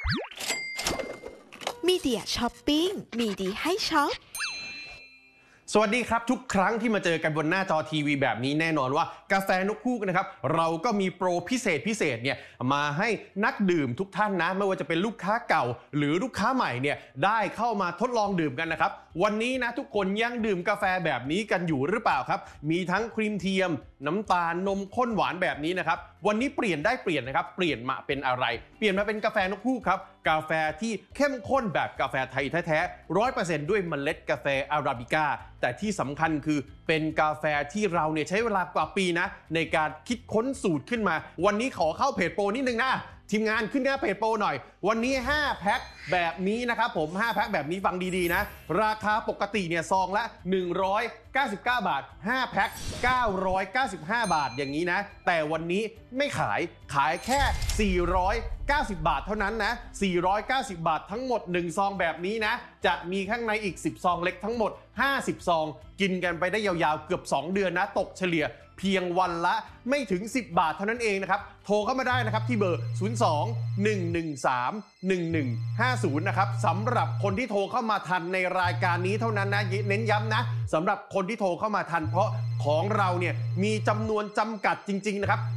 มีเดียช้อปปิ้งมีดีให้ช็อปสวัสดีครับทุกครั้งที่มาเจอกันบนหน้าจอทีวีแบบนี้แน่นอนว่ากาแฟนกฮูกนะครับเราก็มีโปรพิเศษเนี่ยมาให้นักดื่มทุกท่านนะไม่ว่าจะเป็นลูกค้าเก่าหรือลูกค้าใหม่เนี่ยได้เข้ามาทดลองดื่มกันนะครับวันนี้นะทุกคนยังดื่มกาแฟแบบนี้กันอยู่หรือเปล่าครับมีทั้งครีมเทียมน้ำตาลนมข้นหวานแบบนี้นะครับวันนี้เปลี่ยนนะครับเปลี่ยนมาเป็นอะไรเปลี่ยนมาเป็นกาแฟนกฮูกครับกาแฟที่เข้มข้นแบบกาแฟไทยแท้ๆ 100% ด้วยเมล็ดกาแฟอาราบิก้าแต่ที่สำคัญคือเป็นกาแฟที่เราเนี่ยใช้เวลากว่าปีนะในการคิดค้นสูตรขึ้นมาวันนี้ขอเข้าเพจโปรนิดนึงนะทีมงานขึ้นหน้าเพจโปรหน่อยวันนี้5แพ็คแบบนี้นะครับผม5แพ็คแบบนี้ฟังดีๆนะราคาปกติเนี่ยซองละ199 บาท5แพ็ค995 บาทอย่างนี้นะแต่วันนี้ไม่ขายแค่490 บาทเท่านั้นนะ490 บาททั้งหมด1ซองแบบนี้นะจะมีข้างในอีก10ซองเล็กทั้งหมด50ซองกินกันไปได้ยาวๆเกือบ2เดือนนะตกเฉลี่ยเพียงวันละไม่ถึง10 บาทเท่านั้นเองนะครับโทรเข้ามาได้นะครับที่เบอร์02-113-1150นะครับสำหรับคนที่โทรเข้ามาทันในรายการนี้เท่านั้นนะเน้นย้ำนะสำหรับคนที่โทรเข้ามาทันเพราะของเราเนี่ยมีจำนวนจำกัดจริงๆนะครับ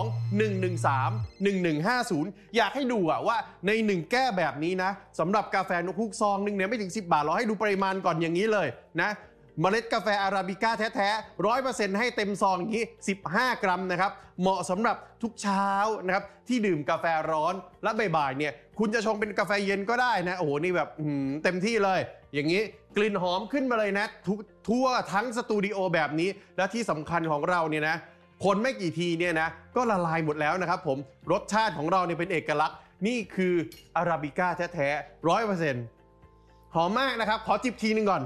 02-113-1150อยากให้ดูว่าใน1แก้วแบบนี้นะสำหรับกาแฟนกฮูกซองนึงเนี่ยไม่ถึง10 บาทเราให้ดูปริมาณก่อนอย่างนี้เลยนะเมล็ดกาแฟอาราบิก้าแท้ๆ 100% ให้เต็มซองอย่างนี้15 กรัมนะครับเหมาะสำหรับทุกเช้านะครับที่ดื่มกาแฟร้อนและบ่ายๆเนี่ยคุณจะชงเป็นกาแฟเย็นก็ได้นะโอ้โหนี่แบบเต็มที่เลยอย่างนี้กลิ่นหอมขึ้นมาเลยนะทั่วทั้งสตูดิโอแบบนี้และที่สำคัญของเราเนี่ยนะคนไม่กี่ทีเนี่ยนะก็ละลายหมดแล้วนะครับผมรสชาติของเราเนี่ยเป็นเอกลักษณ์นี่คืออาราบิก้าแท้ๆ 100% หอมมากนะครับขอจิบทีนึงก่อน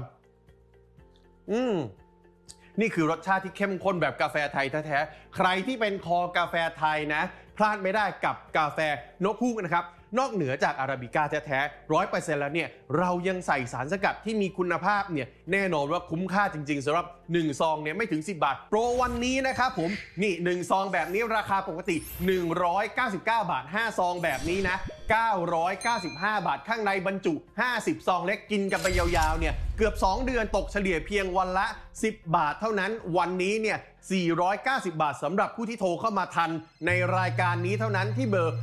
นี่คือรสชาติที่เข้มข้นแบบกาแฟไทยแท้ๆใครที่เป็นคอกาแฟไทยนะพลาดไม่ได้กับกาแฟนกฮูกนะครับนอกเหนือจากอาราบิก้าแท้ๆ 100% แล้วเนี่ยเรายังใส่สารสกัดที่มีคุณภาพเนี่ยแน่นอนว่าคุ้มค่าจริงๆสำหรับ1ซองเนี่ยไม่ถึง10 บาทโปรวันนี้นะครับผมนี่1ซองแบบนี้ราคาปกติ199 บาท5ซองแบบนี้นะ995 บาทข้างในบรรจุ50ซองเล็กกินกันไปยาวๆเนี่ยเกือบ2เดือนตกเฉลี่ยเพียงวันละ10 บาทเท่านั้นวันนี้เนี่ย490 บาทสำหรับผู้ที่โทรเข้ามาทันในรายการนี้เท่านั้นที่เบอร์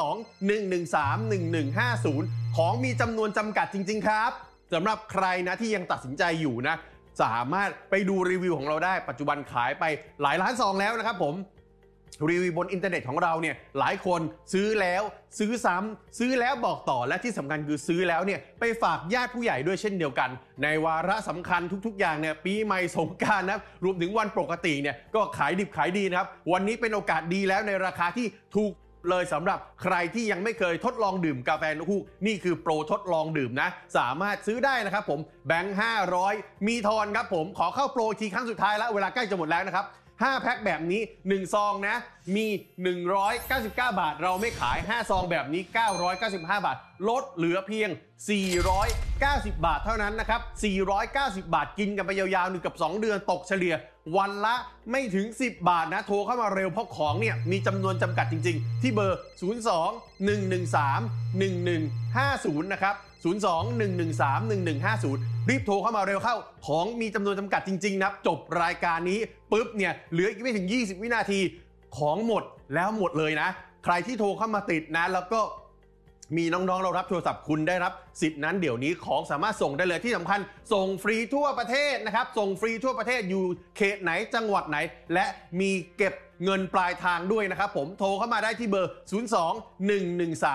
02-113-1150ของมีจำนวนจำกัดจริงๆครับสำหรับใครนะที่ยังตัดสินใจอยู่นะสามารถไปดูรีวิวของเราได้ปัจจุบันขายไปหลายล้านซองแล้วนะครับผมรีวิวบนอินเทอร์เน็ตของเราเนี่ยหลายคนซื้อแล้วซื้อซ้ำซื้อแล้วบอกต่อและที่สำคัญคือซื้อแล้วเนี่ยไปฝากญาติผู้ใหญ่ด้วยเช่นเดียวกันในวาระสำคัญทุกๆอย่างเนี่ยปีใหม่สงกรานต์นะรวมถึงวันปกติเนี่ยก็ขายดิบขายดีนะครับวันนี้เป็นโอกาสดีแล้วในราคาที่ถูกเลยสำหรับใครที่ยังไม่เคยทดลองดื่มกาแฟนกฮูกนี่คือโปรทดลองดื่มนะสามารถซื้อได้นะครับผมแบงค์500มีทอนครับผมขอเข้าโปรทีครั้งสุดท้ายแล้วเวลาใกล้จะหมดแล้วนะครับ5แพ็คแบบนี้1ซองนะมี199 บาทเราไม่ขาย5ซองแบบนี้995 บาทลดเหลือเพียง490 บาทเท่านั้นนะครับ490 บาทกินกันไปยาวๆ1กับ2เดือนตกเฉลี่ยวันละไม่ถึง10 บาทนะโทรเข้ามาเร็วเพราะของเนี่ยมีจำนวนจำกัดจริงๆที่เบอร์02-113-1150นะครับ02-113-1150รีบโทรเข้ามาเร็วเข้าของมีจำนวนจำกัดจริงๆนะจบรายการนี้ปุ๊บเนี่ยเหลืออีกไม่ถึง20วินาทีของหมดแล้วหมดเลยนะใครที่โทรเข้ามาติดนะแล้วก็มีน้องๆเรารับโทรศัพท์คุณได้รับสิทธิ์นั้นเดี๋ยวนี้ของสามารถส่งได้เลยที่สำคัญส่งฟรีทั่วประเทศนะครับส่งฟรีทั่วประเทศอยู่เขตไหนจังหวัดไหนและมีเก็บเงินปลายทางด้วยนะครับผมโทรเข้ามาได้ที่เบอร์02-113